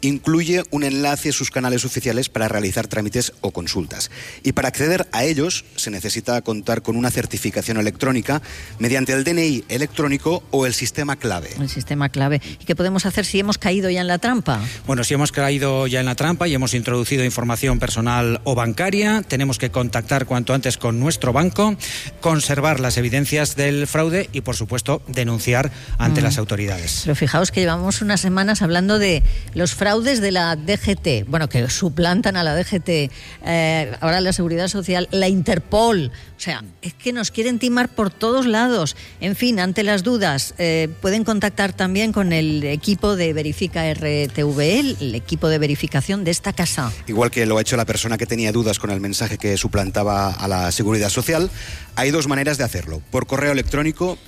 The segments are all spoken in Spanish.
incluye un enlace a sus canales oficiales para realizar trámites o consultas. Y para acceder a ellos se necesita contar con una certificación electrónica mediante el DNI electrónico o el sistema clave. El sistema clave. ¿Y qué podemos hacer si hemos caído ya en la trampa? Bueno, si hemos caído ya en la trampa y hemos introducido información personal o bancaria, tenemos que contactar cuanto antes con nuestro banco, conservar las evidencias del fraude y, por supuesto, denunciar ante las autoridades. Pero fijaos que llevamos unas semanas hablando de los fraudes de la DGT, bueno, que suplantan a la DGT, ahora la Seguridad Social, la Interpol. O sea, es que nos quieren timar por todos lados. En fin, ante las dudas, pueden contactar también con el equipo de Verifica RTV, el equipo de verificación de esta casa. Igual que lo ha hecho la persona que tenía dudas con el mensaje que suplantaba a la Seguridad Social, hay dos maneras de hacerlo. Por correo electrónico,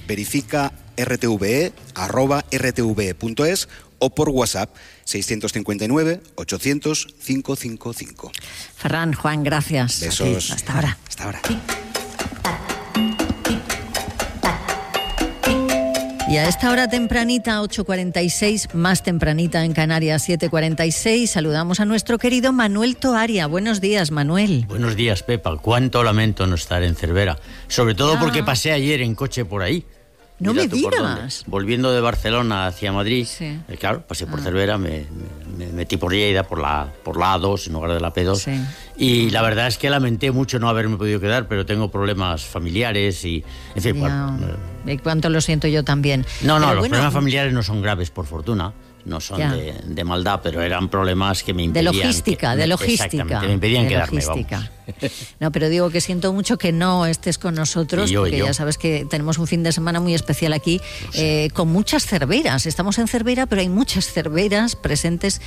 verifica.rtve@rtve.es, o por WhatsApp 659 800 555. Ferran, Juan, gracias. Besos. Hasta ahora. Hasta ahora. Y a esta hora tempranita, 8:46, más tempranita en Canarias, 7:46, saludamos a nuestro querido Manuel Toaria. Buenos días, Manuel. Buenos días, Pepa. Cuánto lamento no estar en Cervera. Sobre todo porque pasé ayer en coche por ahí. No Mira me digas. Volviendo de Barcelona hacia Madrid, sí. Claro, pasé por Cervera, me metí por Lleida, por la A2 en lugar de la P2. Sí. Y la verdad es que lamenté mucho no haberme podido quedar, pero tengo problemas familiares y... En fin, ¿Y cuánto lo siento yo también? No, los problemas familiares no son graves, por fortuna. No son de maldad, pero eran problemas que me impedían... De logística. Exactamente, me impedían quedarme, vamos. No, pero digo que siento mucho que no estés con nosotros, porque ya sabes que tenemos un fin de semana muy especial aquí, con muchas cerveras. Estamos en Cervera, pero hay muchas cerveras presentes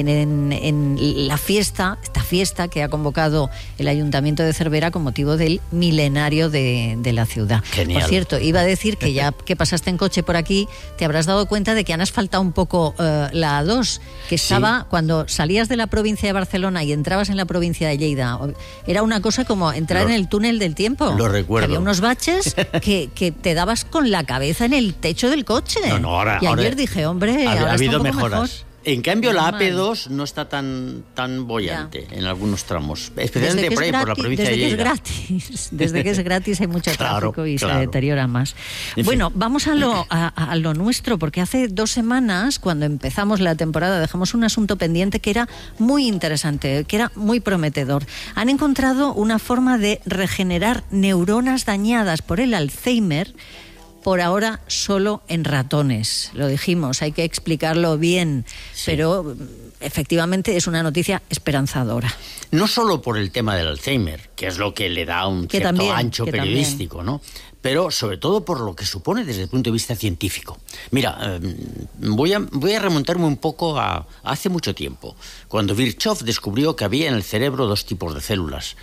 en la fiesta, esta fiesta que ha convocado el Ayuntamiento de Cervera con motivo del milenario de la ciudad. Genial. Por cierto, iba a decir que ya que pasaste en coche por aquí, te habrás dado cuenta de que han asfaltado un poco la A2, que estaba cuando salías de la provincia de Barcelona y entrabas en la provincia de Lleida. Era una cosa como entrar en el túnel del tiempo. Lo recuerdo. Había unos baches que te dabas con la cabeza en el techo del coche. Y ayer dije, hombre, ha habido mejoras. Mejor. En cambio, la AP2 no está tan bollante en algunos tramos, especialmente por ahí, por la provincia de Lleida. Desde que es gratis hay mucho tráfico y se deteriora más. Bueno, vamos a lo nuestro, porque hace 2 semanas, cuando empezamos la temporada, dejamos un asunto pendiente que era muy interesante, que era muy prometedor. Han encontrado una forma de regenerar neuronas dañadas por el Alzheimer, por ahora solo en ratones. Lo dijimos, hay que explicarlo bien, pero efectivamente es una noticia esperanzadora. No solo por el tema del Alzheimer, que es lo que le da un cierto ancho periodístico, ¿no? Pero sobre todo por lo que supone desde el punto de vista científico. Mira, voy a remontarme un poco a hace mucho tiempo, cuando Virchow descubrió que había en el cerebro 2 tipos de células,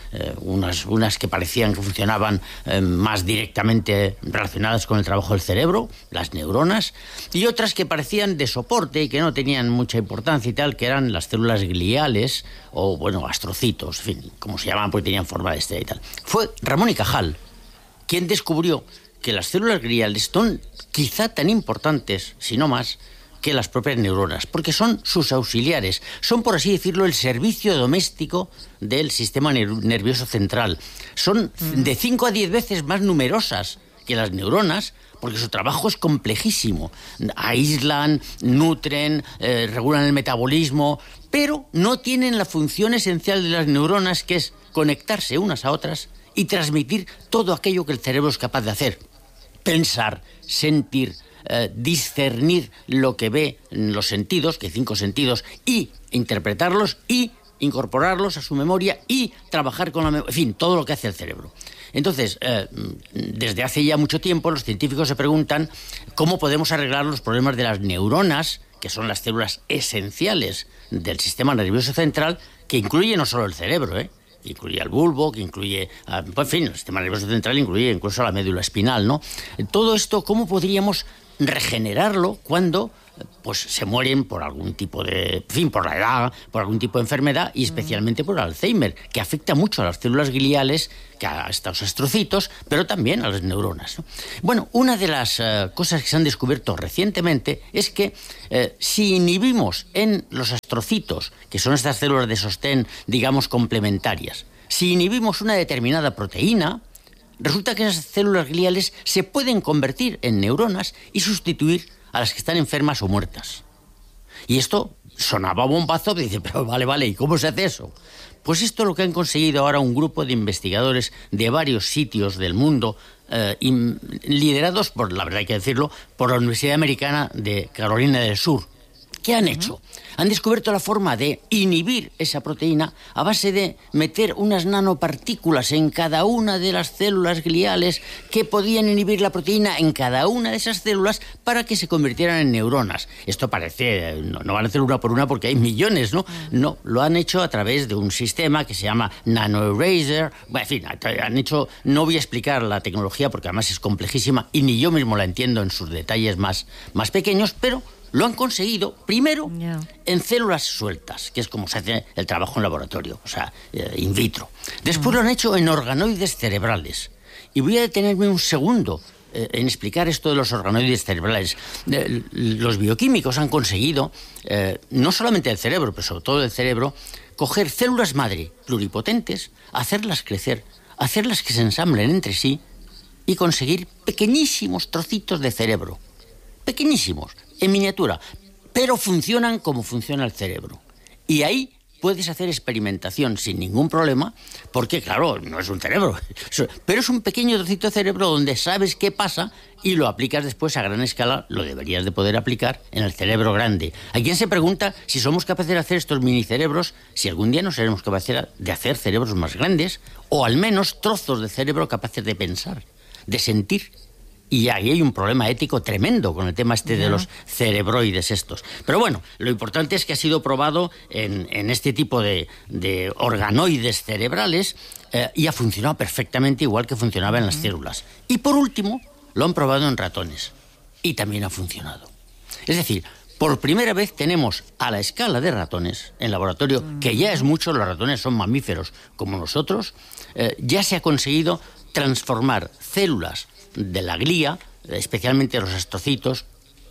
unas que parecían que funcionaban más directamente relacionadas con el trabajo del cerebro, las neuronas, y otras que parecían de soporte y que no tenían mucha importancia y tal, que eran las células gliales o, astrocitos, en fin, como se llamaban porque tenían forma de estrella y tal. Fue Ramón y Cajal quien descubrió que las células gliales son quizá tan importantes, si no más, que las propias neuronas, porque son sus auxiliares, son, por así decirlo, el servicio doméstico del sistema nervioso central. Son de 5 a 10 veces más numerosas que las neuronas, porque su trabajo es complejísimo. Aíslan, nutren, regulan el metabolismo, pero no tienen la función esencial de las neuronas, que es conectarse unas a otras y transmitir todo aquello que el cerebro es capaz de hacer. Pensar, sentir, discernir lo que ve en los sentidos, que hay 5 sentidos, y interpretarlos y incorporarlos a su memoria y trabajar con la memoria, en fin, todo lo que hace el cerebro. Entonces, desde hace ya mucho tiempo los científicos se preguntan cómo podemos arreglar los problemas de las neuronas, que son las células esenciales del sistema nervioso central, que incluye no solo el cerebro, incluye el bulbo, que incluye, en fin, el sistema nervioso central incluye incluso la médula espinal, ¿no? Todo esto, ¿cómo podríamos regenerarlo cuando pues se mueren por algún tipo de, en fin, por la edad, por algún tipo de enfermedad y especialmente por el Alzheimer, que afecta mucho a las células gliales, que a estos astrocitos, pero también a las neuronas, ¿no? Bueno, una de las cosas que se han descubierto recientemente es que si inhibimos en los astrocitos, que son estas células de sostén, digamos, complementarias, si inhibimos una determinada proteína, resulta que esas células gliales se pueden convertir en neuronas y sustituir a las que están enfermas o muertas. Y esto sonaba bombazo, y dice, pero vale, ¿y cómo se hace eso? Pues esto es lo que han conseguido ahora un grupo de investigadores de varios sitios del mundo, liderados por, la verdad hay que decirlo, por la Universidad Americana de Carolina del Sur. ¿Qué han hecho? Han descubierto la forma de inhibir esa proteína a base de meter unas nanopartículas en cada una de las células gliales que podían inhibir la proteína en cada una de esas células para que se convirtieran en neuronas. Esto parece, no van a hacer una por una porque hay millones, ¿no? No, lo han hecho a través de un sistema que se llama NanoEraser. Bueno, en fin, han hecho, no voy a explicar la tecnología porque además es complejísima y ni yo mismo la entiendo en sus detalles más pequeños, pero lo han conseguido, primero, en células sueltas, que es como se hace el trabajo en laboratorio, o sea, in vitro. Después lo han hecho en organoides cerebrales. Y voy a detenerme un segundo en explicar esto de los organoides cerebrales. Los bioquímicos han conseguido, no solamente el cerebro, pero sobre todo el cerebro, coger células madre pluripotentes, hacerlas crecer, hacerlas que se ensamblen entre sí y conseguir pequeñísimos trocitos de cerebro. Pequeñísimos, en miniatura, pero funcionan como funciona el cerebro. Y ahí puedes hacer experimentación sin ningún problema, porque claro, no es un cerebro, pero es un pequeño trocito de cerebro donde sabes qué pasa y lo aplicas después a gran escala, lo deberías de poder aplicar en el cerebro grande. Hay quien se pregunta si somos capaces de hacer estos minicerebros, si algún día no seremos capaces de hacer cerebros más grandes, o al menos trozos de cerebro capaces de pensar, de sentir. Y ahí hay un problema ético tremendo con el tema de los cerebroides estos. Pero bueno, lo importante es que ha sido probado en este tipo de organoides cerebrales y ha funcionado perfectamente igual que funcionaba en las células. Y por último, lo han probado en ratones y también ha funcionado. Es decir, por primera vez tenemos a la escala de ratones en laboratorio, que ya es mucho, los ratones son mamíferos como nosotros, ya se ha conseguido transformar células de la glía, especialmente los astrocitos,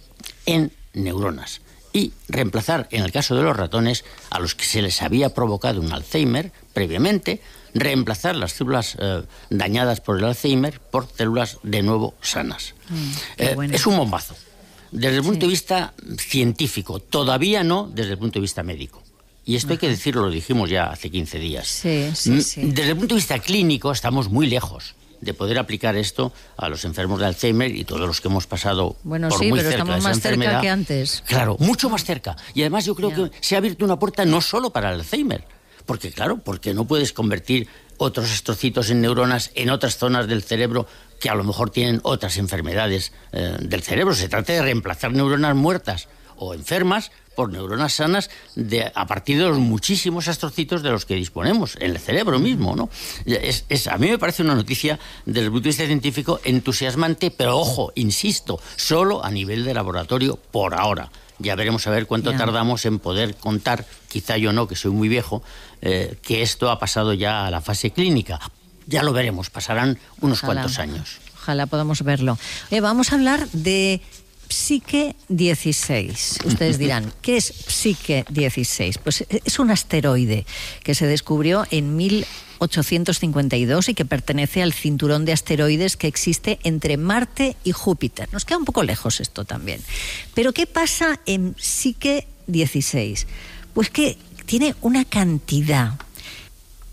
en neuronas y reemplazar, en el caso de los ratones, a los que se les había provocado un Alzheimer previamente, reemplazar las células dañadas por el Alzheimer por células de nuevo sanas. Bueno. Es un bombazo. Desde el punto de vista científico, todavía no desde el punto de vista médico. Y esto hay que decirlo, lo dijimos ya hace 15 días. Sí. Desde el punto de vista clínico estamos muy lejos de poder aplicar esto a los enfermos de Alzheimer y todos los que hemos pasado por muy cerca de esa enfermedad. Bueno, sí, pero estamos más cerca que antes. Claro, mucho más cerca. Y además yo creo que se ha abierto una puerta no solo para el Alzheimer, porque claro, porque no puedes convertir otros astrocitos en neuronas en otras zonas del cerebro que a lo mejor tienen otras enfermedades del cerebro. Se trata de reemplazar neuronas muertas o enfermas por neuronas sanas a partir de los muchísimos astrocitos de los que disponemos en el cerebro mismo, ¿no? A mí me parece una noticia desde el punto de vista científico entusiasmante, pero ojo, insisto, solo a nivel de laboratorio por ahora. Ya veremos a ver cuánto tardamos en poder contar, quizá yo no, que soy muy viejo, que esto ha pasado ya a la fase clínica. Ya lo veremos, pasarán unos cuantos años. Ojalá podamos verlo. Vamos a hablar de Psique 16. Ustedes dirán, ¿qué es Psique 16? Pues es un asteroide que se descubrió en 1852 y que pertenece al cinturón de asteroides que existe entre Marte y Júpiter. Nos queda un poco lejos esto también. Pero ¿qué pasa en Psique 16? Pues que tiene una cantidad